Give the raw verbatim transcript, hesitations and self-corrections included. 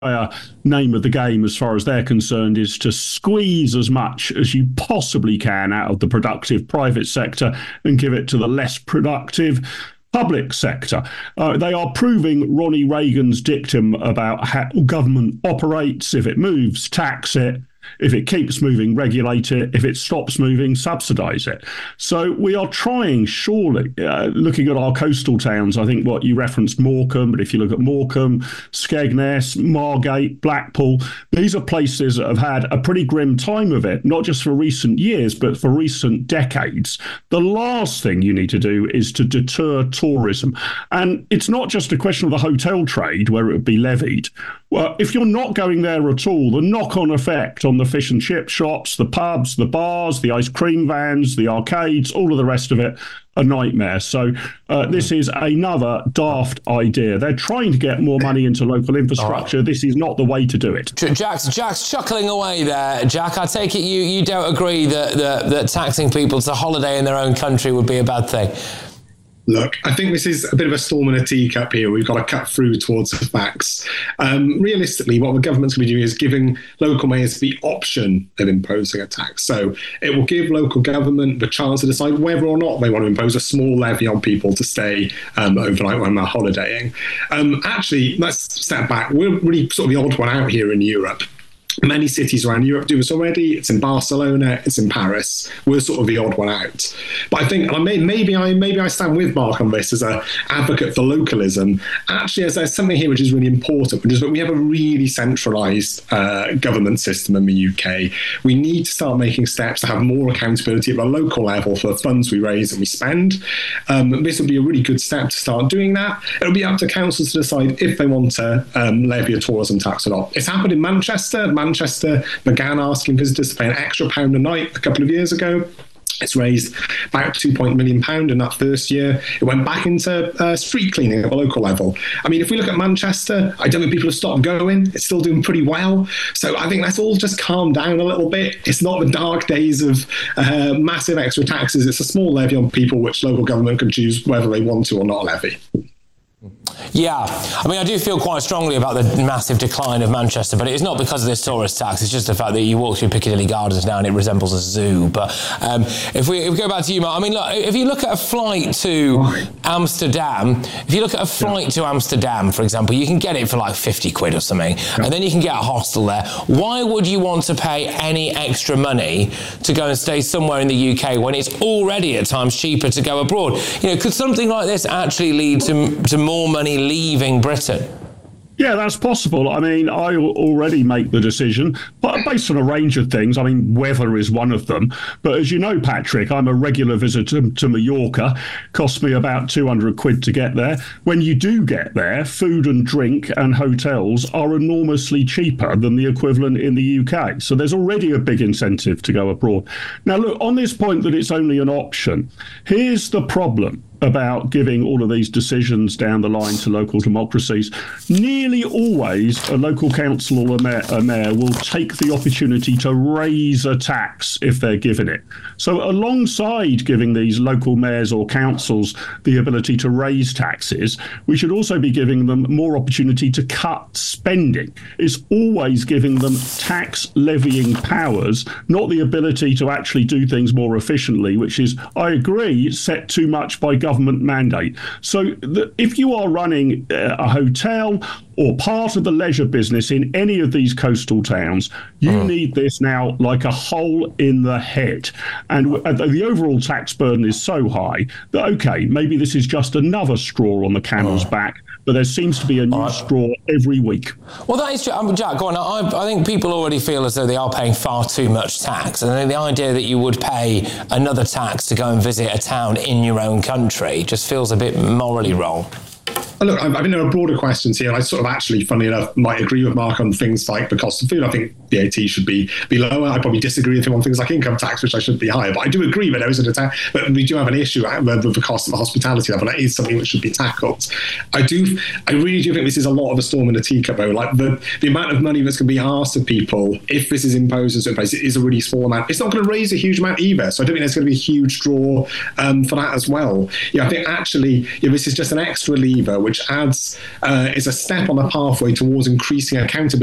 entire name of the game, as far as they're concerned, is to squeeze as much as you possibly can out of the productive private sector and give it to the less productive public sector. Uh, they are proving Ronnie Reagan's dictum about how government operates. If it moves, tax it. If it keeps moving, regulate it. If it stops moving, subsidise it. So we are trying, surely, uh, looking at our coastal towns, I think what you referenced Morecambe, but if you look at Morecambe, Skegness, Margate, Blackpool, these are places that have had a pretty grim time of it, not just for recent years, but for recent decades. The last thing you need to do is to deter tourism. And it's not just a question of the hotel trade where it would be levied. Well, if you're not going there at all, the knock-on effect on the fish and chip shops, the pubs, the bars, the ice cream vans, the arcades, all of the rest of it, a nightmare. So uh, this is another daft idea. They're trying to get more money into local infrastructure. Right. This is not the way to do it. Jack's, Jack's chuckling away there. Jack, I take it you, you don't agree that, that, that taxing people to holiday in their own country would be a bad thing? Look, I think this is a bit of a storm in a teacup here. We've got to cut through towards the facts. Um, realistically, what the government's going to be doing is giving local mayors the option of imposing a tax. So it will give local government the chance to decide whether or not they want to impose a small levy on people to stay um, overnight when they're holidaying. Um, actually, let's step back. We're really sort of the odd one out here in Europe. Many cities around Europe do this already. It's in Barcelona, it's in Paris. We're sort of the odd one out. But I think, and I may, maybe I maybe I stand with Mark on this as an advocate for localism. Actually, there's something here which is really important, which is that we have a really centralised uh, government system in the U K. We need to start making steps to have more accountability at the local level for the funds we raise and we spend. Um, this would be a really good step to start doing that. It'll be up to councils to decide if they want to um, levy a tourism tax or not. It's happened in Manchester. Manchester began asking visitors to pay an extra pound a night a couple of years ago. It's raised about two point million pounds in that first year. It went back into uh, street cleaning at the local level. I mean, if we look at Manchester, I don't think people have stopped going. It's still doing pretty well. So I think let's all just calm down a little bit. It's not the dark days of uh, massive extra taxes. It's a small levy on people which local government can choose whether they want to or not levy. Yeah, I mean, I do feel quite strongly about the massive decline of Manchester, but it's not because of this tourist tax. It's just the fact that you walk through Piccadilly Gardens now and it resembles a zoo. But um, if, we, if we go back to you, Mark, I mean, look, if you look at a flight to Amsterdam, if you look at a flight to Amsterdam, for example, you can get it for like fifty quid or something, and then you can get a hostel there. Why would you want to pay any extra money to go and stay somewhere in the U K when it's already at times cheaper to go abroad? You know, could something like this actually lead to, to more money leaving Britain? Yeah, that's possible. I mean, I already make the decision, but based on a range of things. I mean, weather is one of them. But as you know, Patrick, I'm a regular visitor to Mallorca. Cost me about two hundred quid to get there. When you do get there, food and drink and hotels are enormously cheaper than the equivalent in the U K. So there's already a big incentive to go abroad. Now, look, on this point that it's only an option, here's the problem about giving all of these decisions down the line to local democracies. Nearly always a local council or a mayor, a mayor will take the opportunity to raise a tax if they're given it. So alongside giving these local mayors or councils the ability to raise taxes, we should also be giving them more opportunity to cut spending. It's always giving them tax levying powers, not the ability to actually do things more efficiently, which is, I agree, set too much by government government mandate. So the, if you are running uh, a hotel or part of the leisure business in any of these coastal towns, you uh-huh. need this now like a hole in the head. And uh, the overall tax burden is so high that, okay, maybe this is just another straw on the camel's uh-huh. back, but there seems to be a new right. straw every week. Well, that is true. Um, Jack, go on. I, I think people already feel as though they are paying far too much tax. And then the idea that you would pay another tax to go and visit a town in your own country just feels a bit morally wrong. Look, I mean, there are broader questions here. I sort of actually, funnily enough, might agree with Mark on things like the cost of food. I think V A T should be, be lower. I probably disagree with him on things like income tax, which I should be higher. But I do agree that there is an attack, but we do have an issue with the cost of the hospitality level. That is something that should be tackled. I do, I really do think this is a lot of a storm in a teacup, though. Like the, the amount of money that's going to be asked of people if this is imposed in certain places is a really small amount. It's not going to raise a huge amount either. So I don't think there's going to be a huge draw um, for that as well. Yeah, I think actually yeah, this is just an extra lever, which which adds uh, is a step on the pathway towards increasing accountability